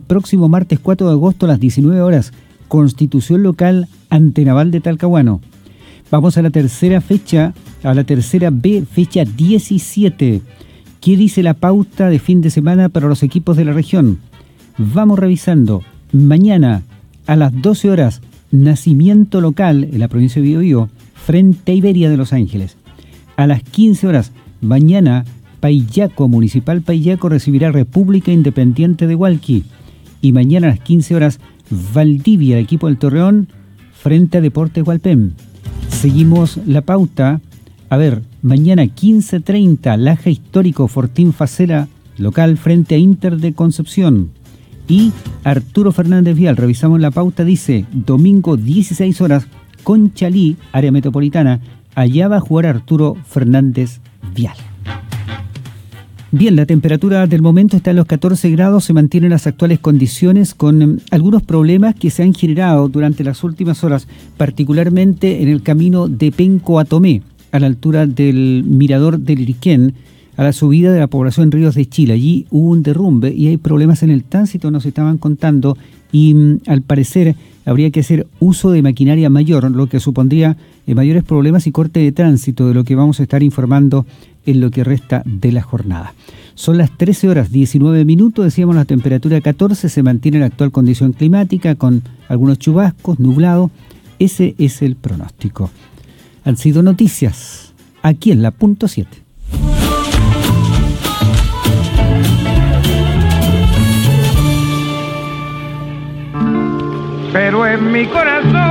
próximo martes 4 de agosto a las 19 horas, Constitución Local ante Naval de Talcahuano. Vamos a la tercera fecha, a la tercera B, fecha 17. ¿Qué dice la pauta de fin de semana para los equipos de la región? Vamos revisando. Mañana a las 12 horas, Nacimiento Local en la provincia de Biobío, frente a Iberia de Los Ángeles. A las 15 horas, mañana, Paillaco, Municipal Paillaco recibirá República Independiente de Hualqui. Y mañana a las 15 horas, Valdivia, el equipo del Torreón, frente a Deportes Hualpén. Seguimos la pauta. A ver, mañana 15:30, Laja Histórico Fortín Facela, local frente a Inter de Concepción. Y Arturo Fernández Vial, revisamos la pauta, dice, domingo 16 horas, Conchalí, área metropolitana, allá va a jugar Arturo Fernández Vial. Bien, la temperatura del momento está en los 14 grados, se mantienen las actuales condiciones con algunos problemas que se han generado durante las últimas horas, particularmente en el camino de Penco a Tomé, a la altura del mirador del Iriquén, a la subida de la población Ríos de Chile. Allí hubo un derrumbe y hay problemas en el tránsito, nos estaban contando, y al parecer habría que hacer uso de maquinaria mayor, lo que supondría mayores problemas y corte de tránsito, de lo que vamos a estar informando en lo que resta de la jornada. Son las 13 horas 19 minutos, decíamos la temperatura 14, se mantiene la actual condición climática con algunos chubascos, nublado. Ese es el pronóstico. Han sido noticias aquí en la punto 7. Pero en mi corazón